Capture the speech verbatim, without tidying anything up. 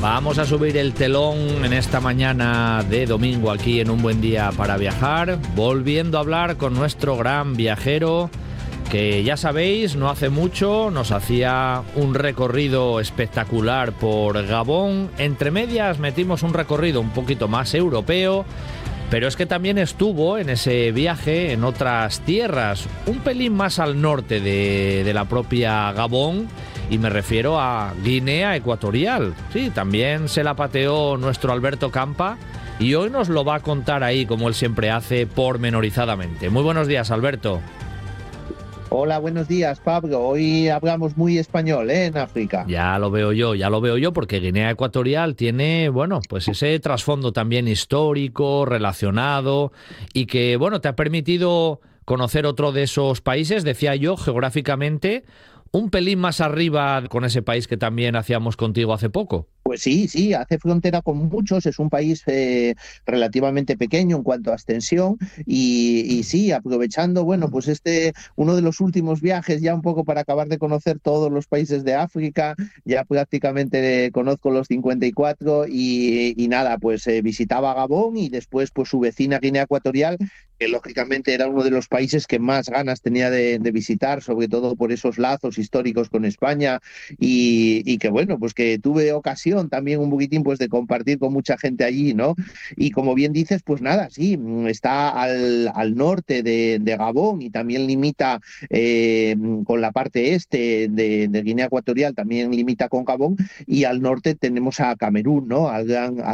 Vamos a subir el telón en esta mañana de domingo aquí en Un Buen Día para Viajar, volviendo a hablar con nuestro gran viajero que, ya sabéis, no hace mucho nos hacía un recorrido espectacular por Gabón. Entre medias metimos un recorrido un poquito más europeo, pero es que también estuvo en ese viaje en otras tierras, un pelín más al norte de, de la propia Gabón, y me refiero a Guinea Ecuatorial. Sí, también se la pateó nuestro Alberto Campa y hoy nos lo va a contar ahí, como él siempre hace, pormenorizadamente. Muy buenos días, Alberto. Hola, buenos días, Pablo. Hoy hablamos muy español, ¿eh? En África. Ya lo veo yo, ya lo veo yo, porque Guinea Ecuatorial tiene, bueno, pues ese trasfondo también histórico, relacionado, y que, bueno, te ha permitido conocer otro de esos países, decía yo, geográficamente, un pelín más arriba con ese país que también hacíamos contigo hace poco. Pues sí, sí, hace frontera con muchos, es un país eh, relativamente pequeño en cuanto a extensión y, y sí, aprovechando, bueno, pues este, uno de los últimos viajes ya un poco para acabar de conocer todos los países de África, ya prácticamente conozco los cincuenta y cuatro y, y nada, pues eh, visitaba Gabón y después pues su vecina Guinea Ecuatorial, que lógicamente era uno de los países que más ganas tenía de, de visitar, sobre todo por esos lazos históricos con España y, y que bueno, pues que tuve ocasión también un poquitín pues de compartir con mucha gente allí, ¿no? Y como bien dices, pues nada, sí, está al, al norte de, de Gabón y también limita eh, con la parte este de, de Guinea Ecuatorial, también limita con Gabón y al norte tenemos a Camerún, ¿no? Al gran,